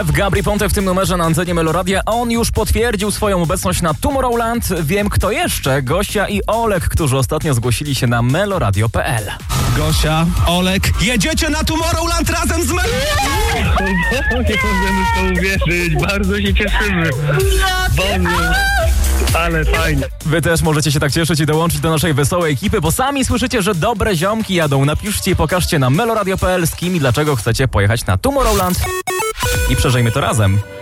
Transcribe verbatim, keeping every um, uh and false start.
Gabry Ponte w tym numerze na antenie Meloradia. On już potwierdził swoją obecność na Tomorrowland. Wiem kto jeszcze. Gosia i Olek, którzy ostatnio zgłosili się na meloradio kropka p l. Gosia, Olek, jedziecie na Tomorrowland razem z Meloradio! Nie możemy w to uwierzyć, bardzo się cieszymy. Boże, ale fajnie. Wy też możecie się tak cieszyć i dołączyć do naszej wesołej ekipy, bo sami słyszycie, że dobre ziomki jadą. Napiszcie i pokażcie na meloradio kropka p l, z kim i dlaczego chcecie pojechać na Tomorrowland i przeżyjmy to razem.